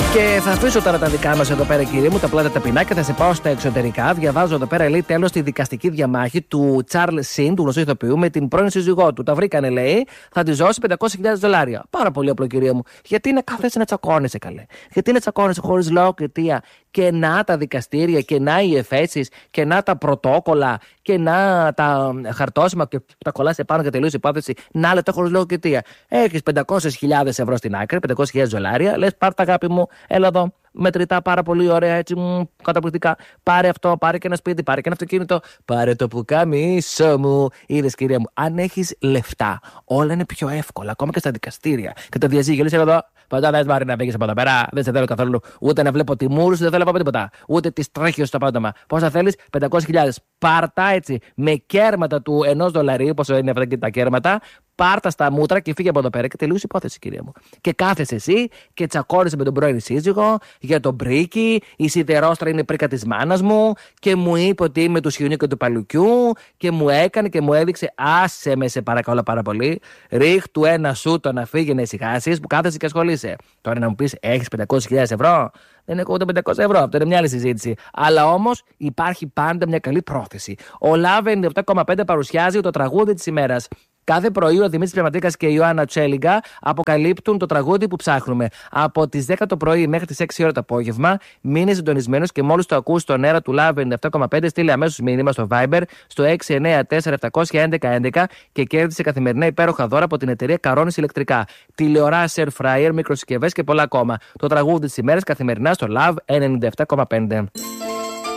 Και θα αφήσω τώρα τα δικά μας εδώ πέρα, κύριε μου, τα πλάτα ταπεινά και θα σε πάω στα εξωτερικά. Διαβάζω εδώ πέρα, λέει, τέλος τη δικαστική διαμάχη του Τσάρλ Σιν, του γνωστού ηθοποιού, με την πρώην σύζυγό του. Τα βρήκανε, λέει, θα τη δώσει $500,000. Πάρα πολύ απλό, κυρία μου. Γιατί είναι κάθεσαι να τσακώνεσαι, καλέ. Γιατί να τσακώνεσαι χωρίς λόγο και αιτία. Και να τα δικαστήρια, και να οι εφέσεις, και να τα πρωτόκολλα, και να τα χαρτόσημα και τα κολλάς επάνω και τελείωσε η υπόθεση. Να λεπτά χωρίς λόγο και αιτία. Έχεις $500,000 στην άκρη, $500,000. Λες, πάρ' τα, αγάπη μου, έλα εδώ. Μετρητά, πάρα πολύ ωραία, έτσι, καταπληκτικά. Πάρε αυτό, πάρε και ένα σπίτι, πάρε και ένα αυτοκίνητο. Πάρε το πουκάμισο μου. Είδες, κυρία μου, αν έχεις λεφτά, όλα είναι πιο εύκολα, ακόμα και στα δικαστήρια. Και το διαζύγιο, λες εδώ, πάντα δεν μ' να βγεις από εδώ πέρα, δεν σε θέλω καθόλου. Ούτε να βλέπω τιμούρου, δεν θέλω να πω τίποτα. Ούτε τις τρέχειες στο πάντομα. Πόσα θέλεις, $500,000. Πάρτα έτσι, με κέρματα του $1, πόσο είναι αυτά και τα κέρματα. Πάρτα στα μούτρα και φύγε από εδώ πέρα και τελείωσε η υπόθεση, κυρία μου. Και κάθεσαι εσύ και τσακώνεσαι με τον πρώην σύζυγο για τον πρίκι. Η σιδερόστρα είναι πρίκα της μάνας μου και μου είπε ότι είμαι του Σιουνίου και του Παλουκιού και μου έκανε και μου έδειξε. Άσε με, σε παρακαλώ πάρα πολύ. Ρίχτου ένα σούτο να φύγει να ησυχάσεις που κάθεσαι και ασχολείσαι. Τώρα να μου πεις, έχεις $500,000. Δεν έχω ούτε $500. Αυτό είναι μια άλλη συζήτηση. Αλλά όμως υπάρχει πάντα μια καλή πρόθεση. Ο Love 97,5 παρουσιάζει το τραγούδι της ημέρας. Κάθε πρωί ο Δημήτρης Πνευματίκας και η Ιωάννα Τσέλιγκα αποκαλύπτουν το τραγούδι που ψάχνουμε. Από τις 10 το πρωί μέχρι τις 6 ώρα το απόγευμα, μείνε συντονισμένος και μόλις το ακούσει στον αέρα του Love 97,5, στείλε αμέσως μήνυμα στο Viber στο 694-711-11 και κέρδισε καθημερινά υπέροχα δώρα από την εταιρεία Καρόνης Ηλεκτρικά. Τηλεοράση, air fryer, μικροσυσκευές και πολλά ακόμα. Το τραγούδι της ημέρας καθημερινά στο Love 97,5.